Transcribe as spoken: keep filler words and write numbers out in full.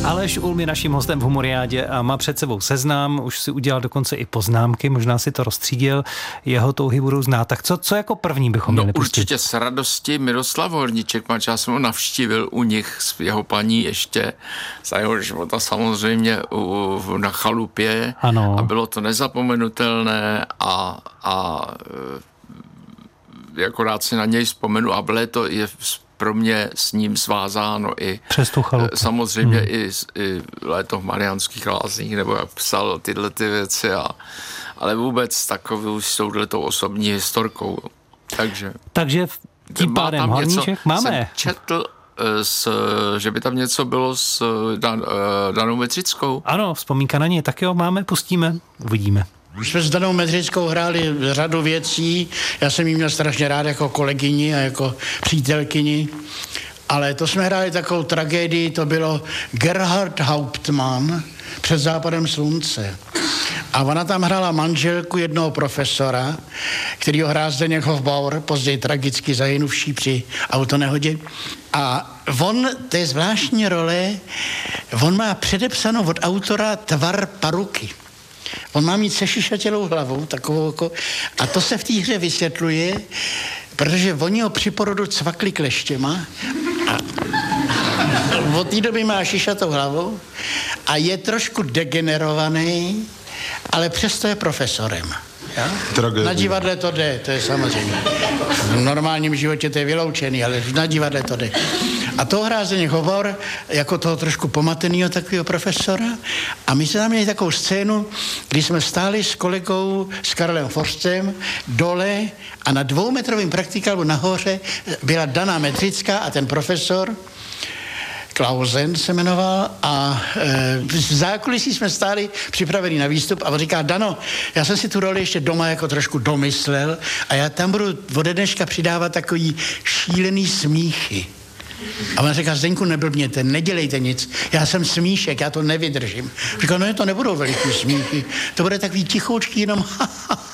Aleš Ulm je naším hostem v Humoriádě a má před sebou seznam, už si udělal dokonce i poznámky, možná si to rozstřídil, jeho touhy budou znát. Tak co, co jako první bychom no, měli pustit? Určitě s radostí Miroslav Horníček, manž já jsem ho navštívil u nich s jeho paní ještě za jeho života samozřejmě u, na chalupě. Ano. A bylo to nezapomenutelné a, a jako rád si na něj vzpomenu a bylo to je pro mě s ním svázáno i přes tu chalupu. Samozřejmě hmm. i, i léto v Mariánských Lázních, nebo jak psal tyhle ty věci, a, ale vůbec takovou s touhletou osobní historkou. Takže, Takže tím pádem Horníček máme. Jsem četl, s, že by tam něco bylo s Dan, Danou Medřickou. Ano, vzpomínka na ně, tak jo, máme, pustíme, uvidíme. Už jsme s Danou Medřickou hráli řadu věcí, já jsem jí měl strašně rád jako kolegyni a jako přítelkyni, ale to jsme hráli takovou tragédii, to bylo Gerhard Hauptmann Před západem slunce. A ona tam hrála manželku jednoho profesora, který ho hrál Zdeněk Hofbauer, později tragicky zahynuvší při autonehodě. A on, to je zvláštní role, on má předepsanou od autora tvar paruky. On má mít sešišatělou hlavu, takovou jako, a to se v té hře vysvětluje, protože oni ho při porodu cvakli kleštěma a od té doby má šišatou hlavu a je trošku degenerovaný, ale přesto je profesorem. Na divadle to jde, to je samozřejmě. V normálním životě to je vyloučený, ale na divadle to jde. A to hrál Zdeněk Hofbauer jako toho trošku pomatenýho takového profesora. A my jsme tam měli takovou scénu, kdy jsme stáli s kolegou, s Karlem Forstem, dole a na dvoumetrovém praktikálu nahoře byla Dana Medřická a ten profesor Klausen se jmenoval a e, v zákulisí jsme stáli připraveni na výstup a on říká: Dano, já jsem si tu roli ještě doma jako trošku domyslel a já tam budu ode dneška přidávat takový šílený smíchy. A on říká: Zdeňku, neblbněte, nedělejte nic, já jsem smíšek, já to nevydržím. Říká: no, to nebudou veliký smíchy, to bude takový tichoučký jenom